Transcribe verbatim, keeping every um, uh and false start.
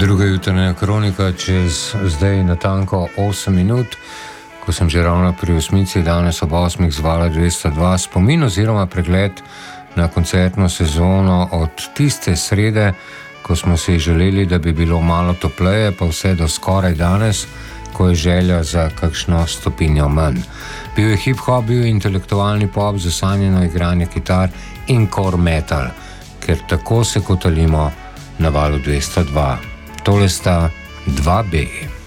Druga jutranja kronika čez zdaj natanko osem minut, ko sem že ravno pri osmici, danes ob osmih zvala dvesto dva, spomin oziroma pregled na koncertno sezono od tiste srede, ko smo si želeli, da bi bilo malo topleje, pa vse do skoraj danes, ko je želja za kakšno stopinjo manj. Bil je hip-hop, bil je intelektualni pop, zasanjeno igranje kitar in core metal, ker tako se kotalimo na valu dvesto dva. Tole sta dva B.